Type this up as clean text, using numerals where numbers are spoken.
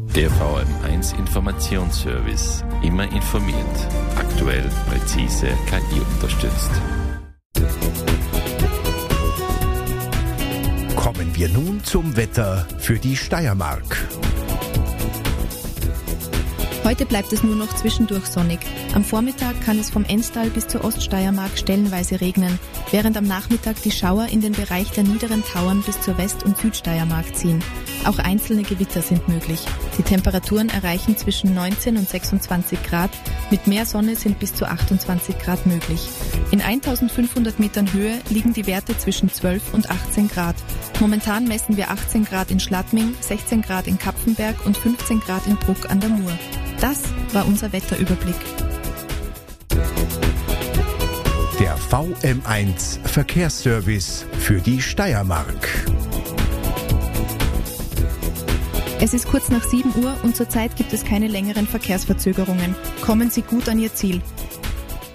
Der VM1 Informationsservice. Immer informiert. Aktuell, präzise, KI unterstützt. Kommen wir nun zum Wetter für die Steiermark. Heute bleibt es nur noch zwischendurch sonnig. Am Vormittag kann es vom Enstal bis zur Oststeiermark stellenweise regnen, während am Nachmittag die Schauer in den Bereich der niederen Tauern bis zur West- und Südsteiermark ziehen. Auch einzelne Gewitter sind möglich. Die Temperaturen erreichen zwischen 19 und 26 Grad. Mit mehr Sonne sind bis zu 28 Grad möglich. In 1500 Metern Höhe liegen die Werte zwischen 12 und 18 Grad. Momentan messen wir 18 Grad in Schladming, 16 Grad in Kapfenberg und 15 Grad in Bruck an der Mur. Das war unser Wetterüberblick. Der VM1 Verkehrsservice für die Steiermark. Es ist kurz nach 7 Uhr und zurzeit gibt es keine längeren Verkehrsverzögerungen. Kommen Sie gut an Ihr Ziel.